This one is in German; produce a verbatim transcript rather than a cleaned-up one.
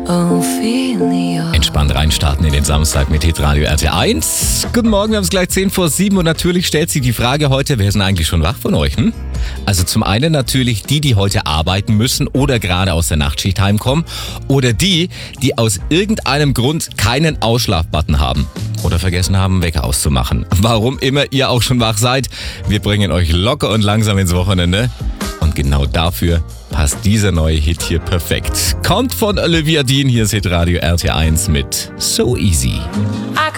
Ophelia. Entspannt reinstarten in den Samstag mit Hitradio R T eins. Guten Morgen, wir haben es gleich zehn vor sieben und natürlich stellt sich die Frage heute, wer ist denn eigentlich schon wach von euch? Hm? Also zum einen natürlich die, die heute arbeiten müssen oder gerade aus der Nachtschicht heimkommen oder die, die aus irgendeinem Grund keinen Ausschlafbutton haben oder vergessen haben, Wecker auszumachen. Warum immer ihr auch schon wach seid, wir bringen euch locker und langsam ins Wochenende. Und genau dafür passt dieser neue Hit hier perfekt. Kommt von Olivia Dean, hier ist Hitradio R T eins mit So Easy.